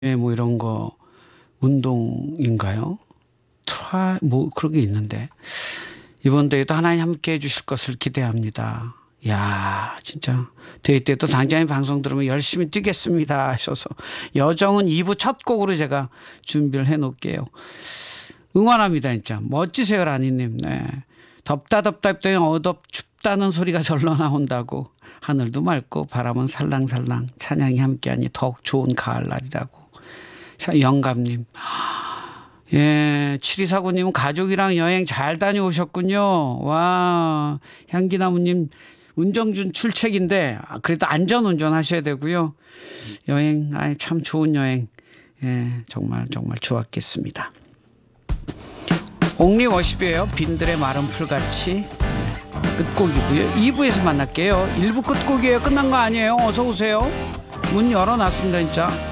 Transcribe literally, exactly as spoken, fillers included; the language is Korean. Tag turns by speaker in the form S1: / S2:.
S1: 예, 뭐 이런 거 운동인가요? 트라 뭐 그런 게 있는데 이번 대회도 하나님 함께 해주실 것을 기대합니다. 야, 진짜 대회 때도 당장에 방송 들으면 열심히 뛰겠습니다 하셔서 여정은 이 부 첫 곡으로 제가 준비를 해놓을게요. 응원합니다. 진짜 멋지세요 라니님. 네. 덥다 덥다 했더니 어둡 춥다는 소리가 절로 나온다고. 하늘도 맑고 바람은 살랑살랑 찬양이 함께하니 더욱 좋은 가을날이라고. 영감님. 예, 칠이사구님은 가족이랑 여행 잘 다녀오셨군요. 와, 향기나무님 운전준 출첵인데 그래도 안전운전 하셔야 되고요. 여행 아이, 참 좋은 여행. 예, 정말 정말 좋았겠습니다. 옥리워십이에요. 빈들의 마른 풀같이. 예, 끝곡이고요. 이 부에서 만날게요. 일 부 끝곡이에요. 끝난 거 아니에요. 어서 오세요. 문 열어놨습니다 진짜.